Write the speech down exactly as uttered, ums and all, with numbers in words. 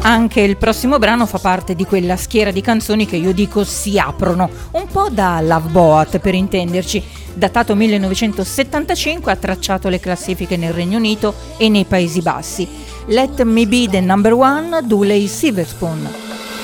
Anche il prossimo brano fa parte di quella schiera di canzoni che io dico si aprono, un po' da Love Boat per intenderci. Datato millenovecentosettantacinque, ha tracciato le classifiche nel Regno Unito e nei Paesi Bassi. Let Me Be the Number One, Dooley Silverspoon.